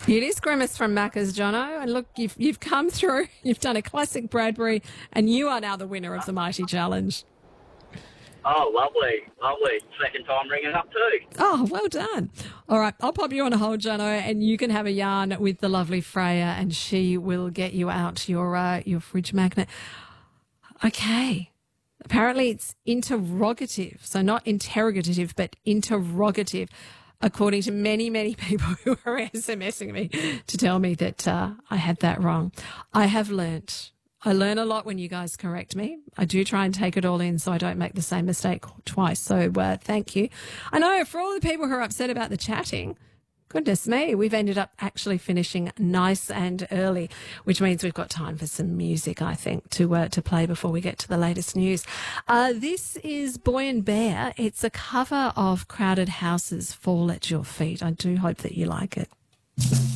It is Grimace from Macca's, Jono. And look, you've come through. You've done a classic Bradbury, and you are now the winner of the Mighty Challenge. Oh, lovely, lovely. Second time ringing up too. Oh, well done. All right, I'll pop you on a hold, Jono, and you can have a yarn with the lovely Freya, and she will get you out your fridge magnet. Okay. Apparently it's interrogative, so not interrogative, but interrogative, according to many, many people who are SMSing me to tell me that I had that wrong. I have learnt. I learn a lot when you guys correct me. I do try and take it all in so I don't make the same mistake twice. So thank you. I know for all the people who are upset about the chatting, goodness me, we've ended up actually finishing nice and early, which means we've got time for some music, I think, to play before we get to the latest news. This is Boy and Bear. It's a cover of Crowded House's Fall at Your Feet. I do hope that you like it.